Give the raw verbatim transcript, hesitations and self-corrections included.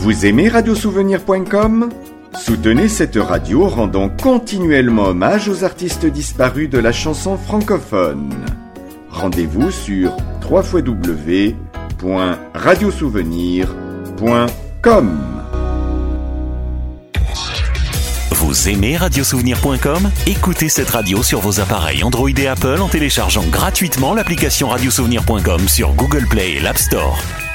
Vous aimez radiosouvenir point com ? Soutenez cette radio rendant continuellement hommage aux artistes disparus de la chanson francophone. Rendez-vous sur w w w point radiosouvenir point com. Vous aimez radiosouvenir point com ? Écoutez cette radio sur vos appareils Android et Apple en téléchargeant gratuitement l'application radiosouvenir point com sur Google Play et l'App Store.